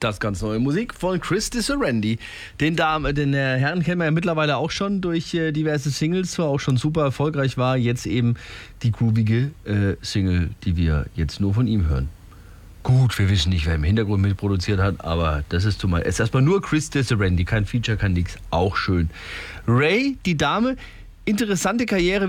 das ganz neue Musik von Chris DiSarandy. Den Herrn kennen wir ja mittlerweile auch schon durch diverse Singles, zwar auch schon super erfolgreich war, jetzt eben die groovige Single, die wir jetzt nur von ihm hören. Gut, wir wissen nicht, wer im Hintergrund mitproduziert hat, aber das ist erstmal nur Chris DiSarandy, kein Feature, kein nix, auch schön. Ray, die Dame, interessante Karriere.